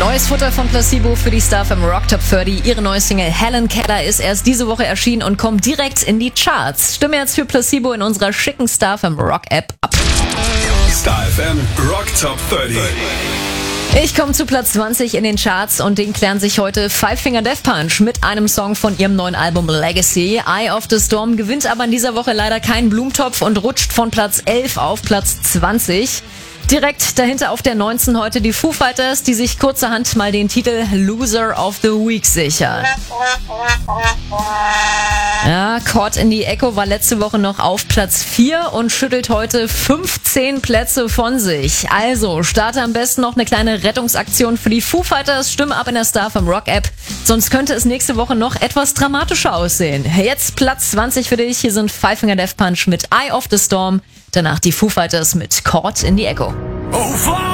Neues Futter von Placebo für die Star vom Rock Top 30. Ihre neue Single Helen Keller ist erst diese Woche erschienen und kommt direkt in die Charts. Stimme jetzt für Placebo in unserer schicken Star vom Rock App ab. Star FM Rock Top 30. Ich komme zu Platz 20 in den Charts und den klären sich heute Five Finger Death Punch mit einem Song von ihrem neuen Album Legacy. Eye of the Storm gewinnt aber in dieser Woche leider keinen Blumentopf und rutscht von Platz 11 auf Platz 20. Direkt dahinter auf der 19 heute die Foo Fighters, die sich kurzerhand mal den Titel Loser of the Week sichern. Ja, Caught in the Echo war letzte Woche noch auf Platz 4 und schüttelt heute 15 Plätze von sich. Also, starte am besten noch eine kleine Rettungsaktion für die Foo Fighters, stimme ab in der Star vom Rock App, sonst könnte es nächste Woche noch etwas dramatischer aussehen. Jetzt Platz 20 für dich, hier sind Five Finger Death Punch mit Eye of the Storm, danach die Foo Fighters mit Caught in the Echo. Oh,